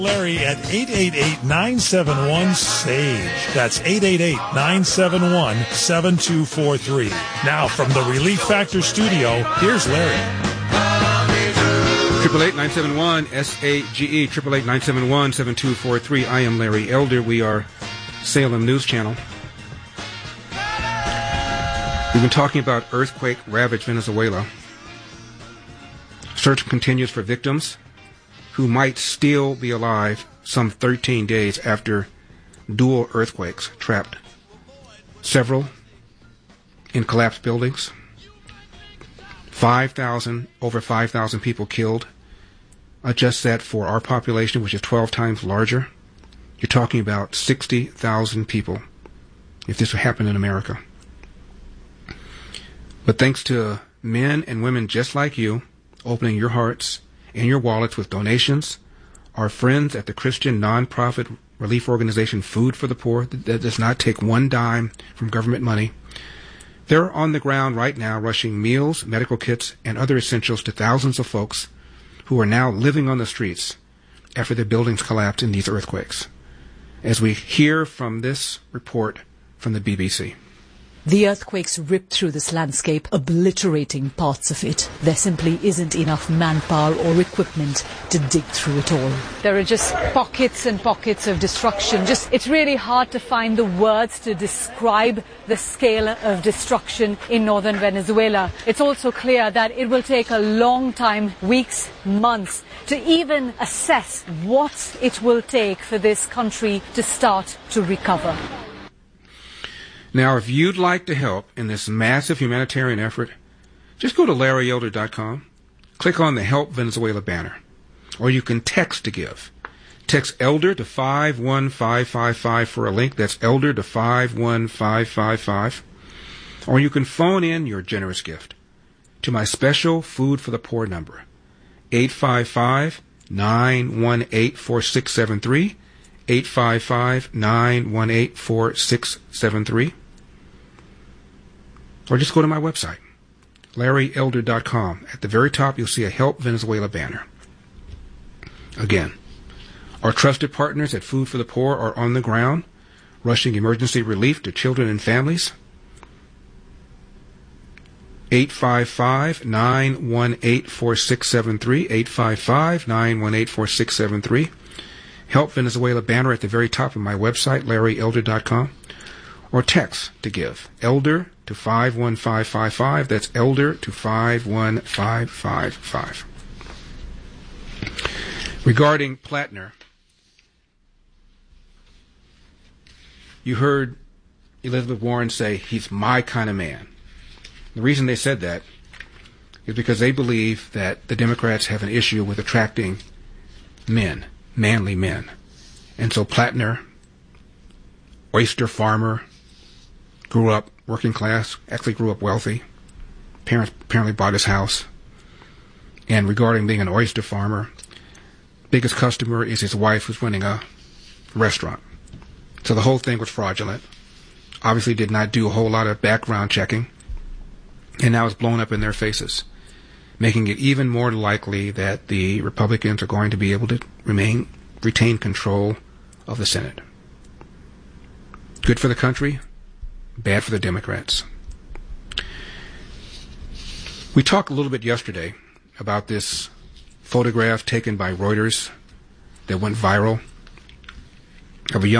Larry at 888-971-SAGE. That's 888-971-7243. Now from the Relief Factor studio, here's Larry. 888-971-SAGE, 888-971-7243. I am Larry Elder. We are Salem News Channel. We've been talking about earthquake-ravaged Venezuela. Search continues for victims who might still be alive some 13 days after dual earthquakes trapped several in collapsed buildings. Over 5,000 people killed. Adjust that for our population, which is 12 times larger. You're talking about 60,000 people if this would happen in America. But thanks to men and women just like you opening your hearts and your wallets with donations, our friends at the Christian nonprofit relief organization Food for the Poor, that does not take one dime from government money, they're on the ground right now rushing meals, medical kits, and other essentials to thousands of folks who are now living on the streets after their buildings collapsed in these earthquakes. As we hear from this report from the BBC. The earthquakes ripped through this landscape, obliterating parts of it. There simply isn't enough manpower or equipment to dig through it all. There are just pockets and pockets of destruction. It's really hard to find the words to describe the scale of destruction in northern Venezuela. It's also clear that it will take a long time, weeks, months, to even assess what it will take for this country to start to recover. Now, if you'd like to help in this massive humanitarian effort, just go to LarryElder.com, click on the Help Venezuela banner, or you can text to give. Text ELDER to 51555 for a link. That's ELDER to 51555. Or you can phone in your generous gift to my special Food for the Poor number, 855-918-4673, 855-918-4673. Or just go to my website, LarryElder.com. At the very top, you'll see a Help Venezuela banner. Again, our trusted partners at Food for the Poor are on the ground, rushing emergency relief to children and families. 855-918-4673, 855-918-4673. Help Venezuela banner at the very top of my website, LarryElder.com. Or text to give, ELDER to 51555. That's ELDER to 51555. Regarding Plattner, you heard Elizabeth Warren say he's my kind of man. The reason they said that is because they believe that the Democrats have an issue with attracting men, manly men. And so Plattner, oyster farmer, grew up working class, actually grew up wealthy. Parents apparently bought his house. And regarding being an oyster farmer, biggest customer is his wife who's running a restaurant. So the whole thing was fraudulent. Obviously did not do a whole lot of background checking. And now it's blown up in their faces, making it even more likely that the Republicans are going to be able to retain control of the Senate. Good for the country, bad for the Democrats. We talked a little bit yesterday about this photograph taken by Reuters that went viral of a young